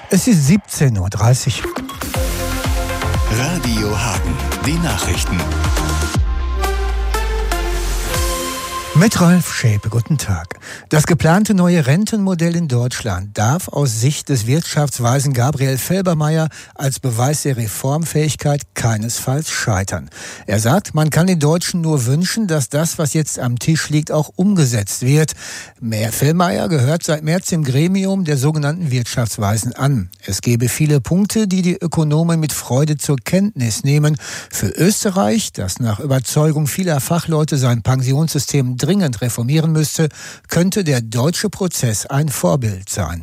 Es ist 17:30 Uhr. Radio Hagen, die Nachrichten. Mit Ralf Schäpe, guten Tag. Das geplante neue Rentenmodell in Deutschland darf aus Sicht des Wirtschaftsweisen Gabriel Felbermayr als Beweis der Reformfähigkeit keinesfalls scheitern. Er sagt, man kann den Deutschen nur wünschen, dass das, was jetzt am Tisch liegt, auch umgesetzt wird. Felbermayr gehört seit März dem Gremium der sogenannten Wirtschaftsweisen an. Es gebe viele Punkte, die die Ökonomen mit Freude zur Kenntnis nehmen. Für Österreich, das nach Überzeugung vieler Fachleute sein Pensionssystem dringend reformieren müsste, könnte der deutsche Prozess ein Vorbild sein.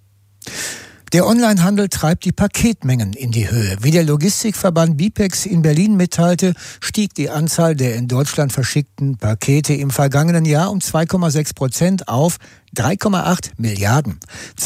Der Onlinehandel treibt die Paketmengen in die Höhe. Wie der Logistikverband Bipex in Berlin mitteilte, stieg die Anzahl der in Deutschland verschickten Pakete im vergangenen Jahr um 2,6% auf 3,8 Milliarden.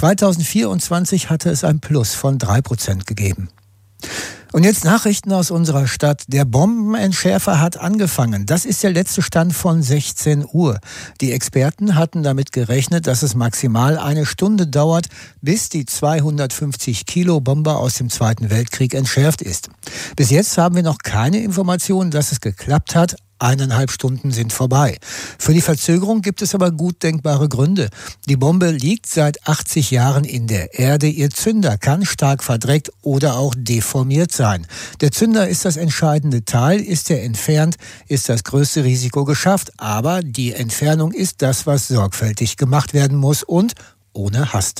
2024 hatte es ein Plus von 3% gegeben. Und jetzt Nachrichten aus unserer Stadt. Der Bombenentschärfer hat angefangen. Das ist der letzte Stand von 16 Uhr. Die Experten hatten damit gerechnet, dass es maximal eine Stunde dauert, bis die 250 Kilo Bombe aus dem Zweiten Weltkrieg entschärft ist. Bis jetzt haben wir noch keine Informationen, dass es geklappt hat. 1,5 Stunden sind vorbei. Für die Verzögerung gibt es aber gut denkbare Gründe. Die Bombe liegt seit 80 Jahren in der Erde. Ihr Zünder kann stark verdreckt oder auch deformiert sein. Der Zünder ist das entscheidende Teil. Ist er entfernt, ist das größte Risiko geschafft. Aber die Entfernung ist das, was sorgfältig gemacht werden muss und ohne Hast.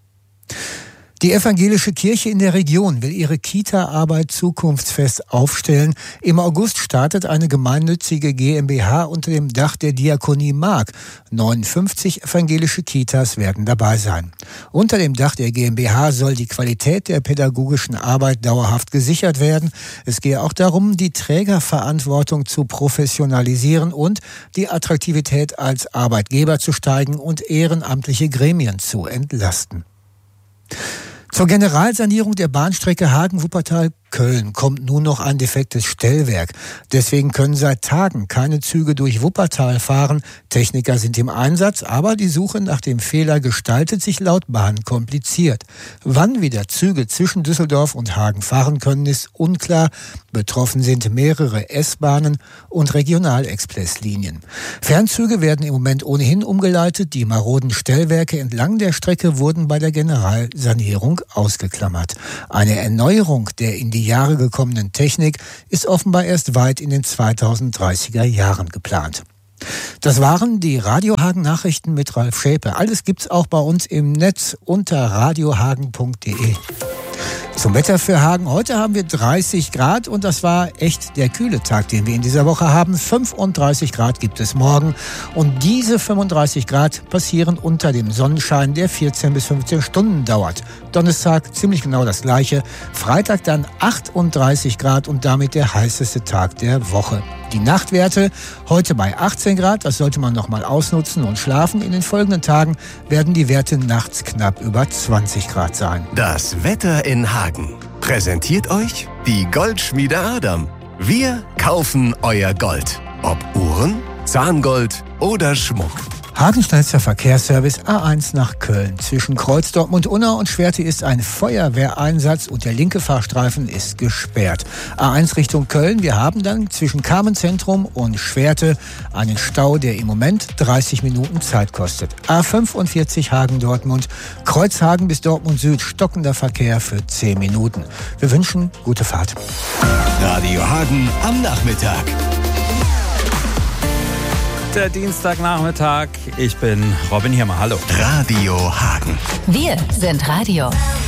Die evangelische Kirche in der Region will ihre Kita-Arbeit zukunftsfest aufstellen. Im August startet eine gemeinnützige GmbH unter dem Dach der Diakonie Mark. 59 evangelische Kitas werden dabei sein. Unter dem Dach der GmbH soll die Qualität der pädagogischen Arbeit dauerhaft gesichert werden. Es gehe auch darum, die Trägerverantwortung zu professionalisieren und die Attraktivität als Arbeitgeber zu steigen und ehrenamtliche Gremien zu entlasten. Zur Generalsanierung der Bahnstrecke Hagen-Wuppertal-Köln kommt nun noch ein defektes Stellwerk. Deswegen können seit Tagen keine Züge durch Wuppertal fahren. Techniker sind im Einsatz, aber die Suche nach dem Fehler gestaltet sich laut Bahn kompliziert. Wann wieder Züge zwischen Düsseldorf und Hagen fahren können, ist unklar. Betroffen sind mehrere S-Bahnen und Regionalexpresslinien. Fernzüge werden im Moment ohnehin umgeleitet. Die maroden Stellwerke entlang der Strecke wurden bei der Generalsanierung ausgeklammert. Eine Erneuerung der in die Jahre gekommenen Technik ist offenbar erst weit in den 2030er Jahren geplant. Das waren die Radio Hagen Nachrichten mit Ralf Schäpe. Alles gibt's auch bei uns im Netz unter radiohagen.de. Zum Wetter für Hagen. Heute haben wir 30 Grad und das war echt der kühle Tag, den wir in dieser Woche haben. 35 Grad gibt es morgen und diese 35 Grad passieren unter dem Sonnenschein, der 14 bis 15 Stunden dauert. Donnerstag ziemlich genau das gleiche. Freitag dann 38 Grad und damit der heißeste Tag der Woche. Die Nachtwerte heute bei 18 Grad, das sollte man noch mal ausnutzen und schlafen. In den folgenden Tagen werden die Werte nachts knapp über 20 Grad sein. Das Wetter in Hagen präsentiert euch die Goldschmiede Adam. Wir kaufen euer Gold. Ob Uhren, Zahngold oder Schmuck. Hagen schnellster Verkehrsservice A1 nach Köln. Zwischen Kreuz Dortmund-Unna und Schwerte ist ein Feuerwehreinsatz und der linke Fahrstreifen ist gesperrt. A1 Richtung Köln. Wir haben dann zwischen Carmenzentrum und Schwerte einen Stau, der im Moment 30 Minuten Zeit kostet. A45 Hagen-Dortmund. Kreuzhagen bis Dortmund Süd. Stockender Verkehr für 10 Minuten. Wir wünschen gute Fahrt. Radio Hagen am Nachmittag. Der Dienstagnachmittag. Ich bin Robin Hirmer. Hallo. Radio Hagen. Wir sind Radio.